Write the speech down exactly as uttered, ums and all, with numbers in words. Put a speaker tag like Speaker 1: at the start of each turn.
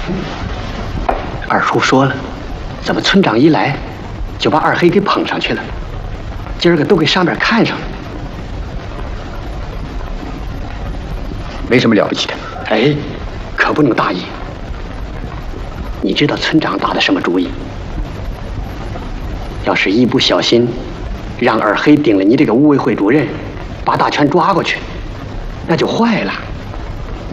Speaker 1: 二叔说了，咱们村长一来，就把二黑给捧上去了，今儿个都给上面看上了，
Speaker 2: 没什么了不起的。
Speaker 1: 哎，可不能大意。你知道村长打的什么主意？要是一不小心，让二黑顶了你这个务委会主任，把大权抓过去，那就坏了。